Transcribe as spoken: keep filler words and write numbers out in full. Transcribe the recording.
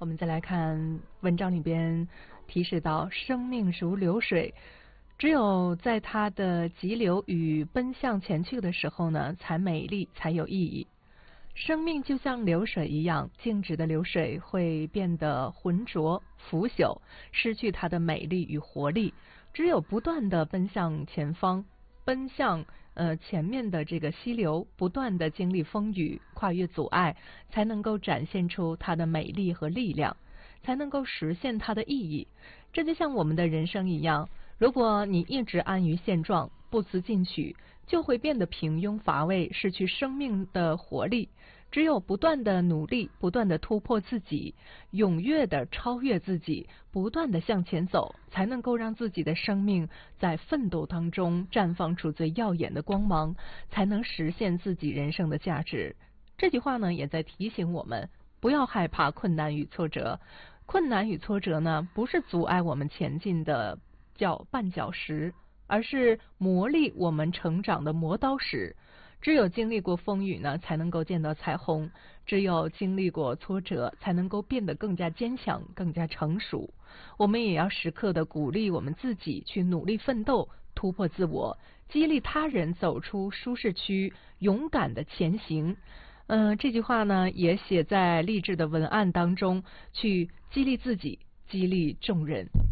我们再来看文章里边提示到，生命如流水，只有在它的急流与奔向前去的时候呢，才美丽，才有意义。生命就像流水一样，静止的流水会变得浑浊腐朽，失去它的美丽与活力。只有不断的奔向前方，奔向呃前面的这个溪流，不断的经历风雨，跨越阻碍，才能够展现出它的美丽和力量，才能够实现它的意义。这就像我们的人生一样，如果你一直安于现状，不思进取，就会变得平庸乏味，失去生命的活力。只有不断的努力，不断的突破自己，踊跃的超越自己，不断的向前走，才能够让自己的生命在奋斗当中绽放出最耀眼的光芒，才能实现自己人生的价值。这句话呢，也在提醒我们，不要害怕困难与挫折。困难与挫折呢，不是阻碍我们前进的叫绊脚石，而是磨砺我们成长的磨刀石。只有经历过风雨呢，才能够见到彩虹；只有经历过挫折，才能够变得更加坚强，更加成熟。我们也要时刻的鼓励我们自己去努力奋斗，突破自我，激励他人走出舒适区，勇敢的前行。嗯、呃，这句话呢，也写在励志的文案当中，去激励自己，激励众人。